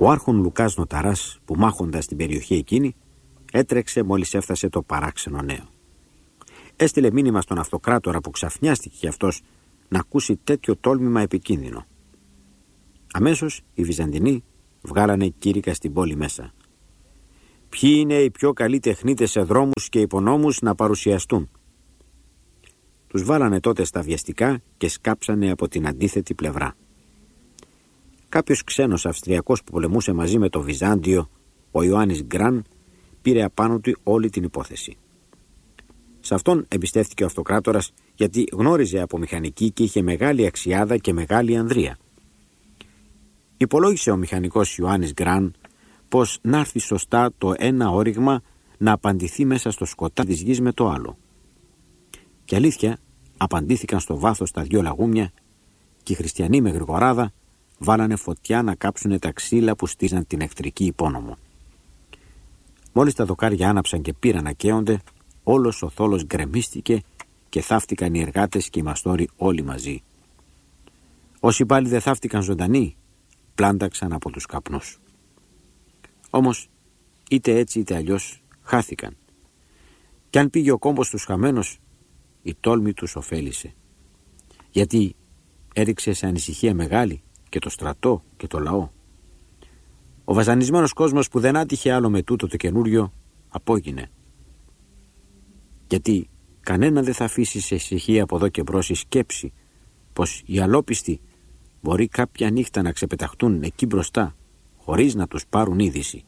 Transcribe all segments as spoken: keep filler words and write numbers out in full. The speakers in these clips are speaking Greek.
Ο άρχον Λουκάς Νοταράς, που μάχοντας στην περιοχή εκείνη, έτρεξε μόλις έφτασε το παράξενο νέο. Έστειλε μήνυμα στον αυτοκράτορα, που ξαφνιάστηκε κι αυτός να ακούσει τέτοιο τόλμημα επικίνδυνο. Αμέσως οι Βυζαντινοί βγάλανε κήρυκα στην πόλη μέσα. Ποιοι είναι οι πιο καλοί τεχνίτες σε δρόμους και υπονόμους να παρουσιαστούν. Τους βάλανε τότε στα βιαστικά και σκάψανε από την αντίθετη πλευρά. Κάποιος ξένος Αυστριακός που πολεμούσε μαζί με το Βυζάντιο, ο Ιωάννης Γκραν, πήρε απάνω του όλη την υπόθεση. Σε αυτόν εμπιστεύτηκε ο αυτοκράτορας, γιατί γνώριζε από μηχανική και είχε μεγάλη αξιάδα και μεγάλη ανδρεία. Υπολόγισε ο μηχανικός Ιωάννης Γκραν πως να έρθει σωστά το ένα όριγμα να απαντηθεί μέσα στο σκοτάδι της γης με το άλλο. Και αλήθεια, απαντήθηκαν στο βάθος τα δυο λαγούμια και οι χριστιανοί με γρηγοράδα βάλανε φωτιά να κάψουνε τα ξύλα που στίζαν την εχθρική υπόνομο. Μόλις τα δοκάρια άναψαν και πήραν να καίονται, όλος ο θόλος γκρεμίστηκε και θαύτηκαν οι εργάτες και οι μαστόροι όλοι μαζί. Όσοι πάλι δεν θαύτηκαν ζωντανοί, πλάνταξαν από τους καπνούς. Όμως, είτε έτσι είτε αλλιώς, χάθηκαν. Κι αν πήγε ο κόμπος τους χαμένος, η τόλμη τους ωφέλησε. Γιατί έριξε σε ανησυχία μεγάλη και το στρατό και το λαό. Ο βασανισμένος κόσμος που δεν άτυχε άλλο με τούτο το καινούριο, απόγινε. Γιατί κανένα δεν θα αφήσει σε ησυχία από εδώ και μπρος η σκέψη πως οι αλόπιστοι μπορεί κάποια νύχτα να ξεπεταχτούν εκεί μπροστά χωρίς να τους πάρουν είδηση.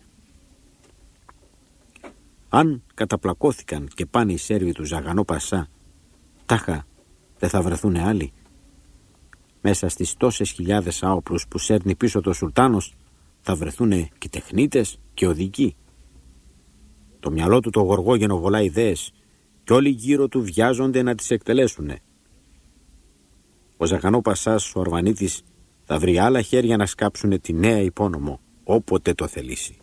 Αν καταπλακώθηκαν και πάνε οι Σέρβοι του Ζαγανό Πασά, τάχα δεν θα βρεθούν άλλοι. Μέσα στις τόσες χιλιάδες άοπλους που σέρνει πίσω το Σουλτάνος θα βρεθούν και τεχνίτες και οδηγοί. Το μυαλό του το γοργόγενο βολά ιδέες και όλοι γύρω του βιάζονται να τις εκτελέσουνε. Ο Ζαγανό Πασάς, ο Αρβανίτης, θα βρει άλλα χέρια να σκάψουνε τη νέα υπόνομο όποτε το θελήσει.